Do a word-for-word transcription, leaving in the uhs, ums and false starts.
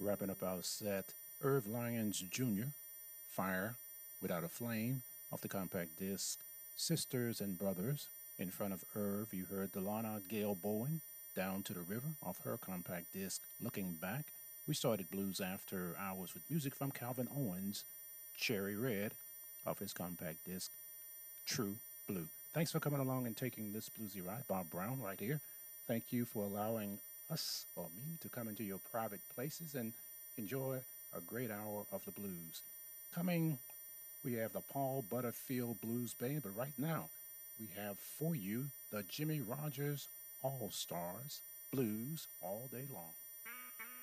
Wrapping up our set, Irv Lyons Junior, Fire Without a Flame, off the compact disc Sisters and Brothers. In front of Irv, you heard Delana Gail Bowen, Down to the River, off her compact disc Looking Back. We started Blues After Hours with music from Calvin Owens, Cherry Red, off his compact disc True Blue. Thanks for coming along and taking this bluesy ride. Bob Brown right here. Thank you for allowing us, or me, to come into your private places and enjoy a great hour of the blues. Coming, we have the Paul Butterfield Blues Band, but right now we have for you the Jimmy Rogers All Stars Blues all day long.